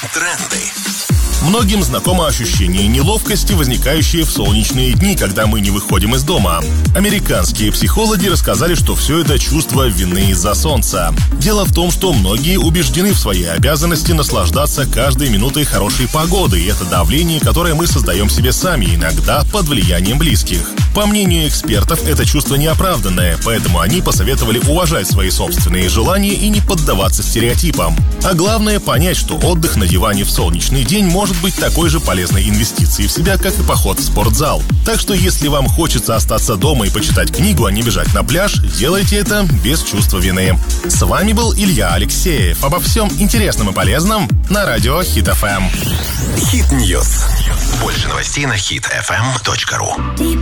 Тренды. Многим знакомо ощущение неловкости, возникающее в солнечные дни, когда мы не выходим из дома. Американские психологи рассказали, что все это чувство вины из-за солнца. Дело в том, что многие убеждены в своей обязанности наслаждаться каждой минутой хорошей погоды, и это давление, которое мы создаем себе сами, иногда под влиянием близких. По мнению экспертов, это чувство неоправданное, поэтому они посоветовали уважать свои собственные желания и не поддаваться стереотипам. А главное — понять, что отдых на диване в солнечный день может быть такой же полезной инвестицией в себя, как и поход в спортзал. Так что если вам хочется остаться дома и почитать книгу, а не бежать на пляж, делайте это без чувства вины. С вами был Илья Алексеев. Обо всем интересном и полезном на радио Hit FM. Hit News. Больше новостей на hitfm.ru.